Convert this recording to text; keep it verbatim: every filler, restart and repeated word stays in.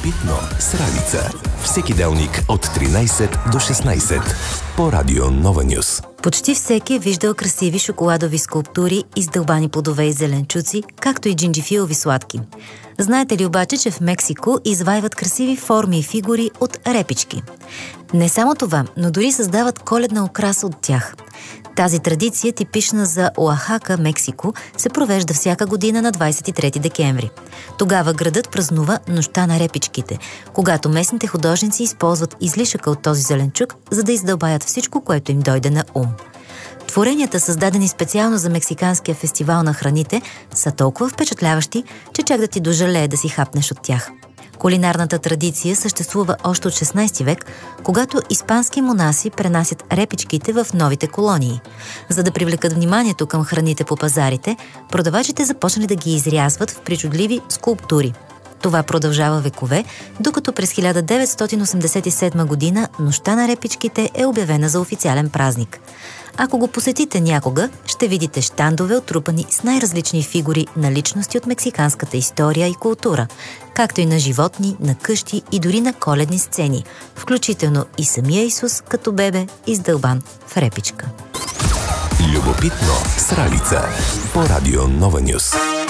Любопитно с Ралица. Всеки делник от тринайсет до шестнайсет по Радио Нова Нюс. Почти всеки е виждал красиви шоколадови скулптури, издълбани плодове и зеленчуци, както и джинджифилови сладки. Знаете ли обаче, че в Мексико извайват красиви форми и фигури от репички? Не само това, но дори създават коледна украса от тях. Тази традиция, типична за Оахака, Мексико, се провежда всяка година на двайсет и трети декември. Тогава градът празнува Нощта на репичките, когато местните художници използват излишъка от този зеленчук, за да издълбаят всичко, което им дойде на ум. Творенията, създадени специално за Мексиканския фестивал на храните, са толкова впечатляващи, че чак да ти дожалее да си хапнеш от тях. Кулинарната традиция съществува още от шестнайсети век, когато испански монаси пренасят репичките в новите колонии. За да привлекат вниманието към храните по пазарите, продавачите започнали да ги изрязват в причудливи скулптури. Това продължава векове, докато през хиляда деветстотин осемдесет и седма година Нощта на репичките е обявена за официален празник. Ако го посетите някога, ще видите щандове, отрупани с най-различни фигури на личности от мексиканската история и култура, както и на животни, на къщи и дори на коледни сцени, включително и самия Исус като бебе, издълбан в репичка. Любопитно с Ралица по Радио Нова Нюс.